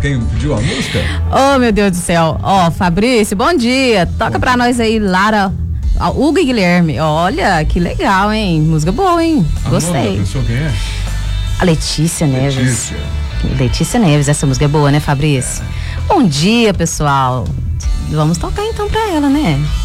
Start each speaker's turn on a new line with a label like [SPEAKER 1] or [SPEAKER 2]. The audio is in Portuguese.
[SPEAKER 1] Quem pediu a música?
[SPEAKER 2] Oh, meu Deus do céu. Ó, Fabrício, bom dia. Toca pra nós aí, Lara, Hugo e Guilherme. Olha, que legal, hein? Música boa, hein? Gostei.
[SPEAKER 1] A pessoa quem é?
[SPEAKER 2] A Letícia Neves. Letícia Neves, essa música é boa, né, Fabrício? Bom dia, pessoal. Vamos tocar então pra ela, né?